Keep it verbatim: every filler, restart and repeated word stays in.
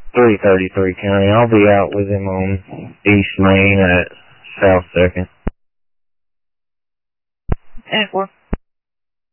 three thirty-three County. I'll be out with him on East Main at South second. ten four.